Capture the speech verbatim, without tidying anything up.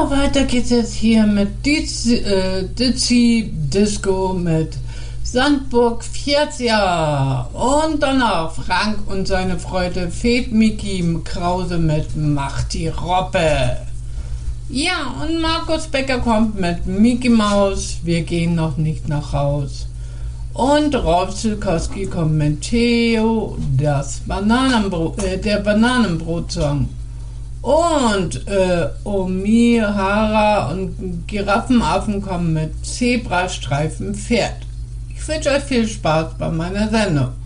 weiter geht's jetzt hier mit Dizzy, äh, Dizzy Disco mit Sandburg Fjärzja und danach Frank und seine Freude Fed Mickey Krause mit Macht die Robbe. Ja, und Markus Becker kommt mit Mickey Maus, wir gehen noch nicht nach Haus. Und Rolf Zukowski kommt mit Theo, das Bananenbrot, äh, der Bananenbrot-Song. Und äh, Omihara und Giraffenaffen kommen mit Zebrastreifen Pferd. Ich wünsche euch viel Spaß bei meiner Sendung.